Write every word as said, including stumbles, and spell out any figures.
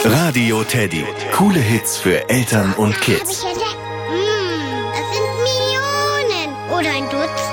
Radio Teddy. Coole Hits für Eltern und Kids. Hab ich entdeckt. Hm, das sind Millionen. Oder ein Dutzend.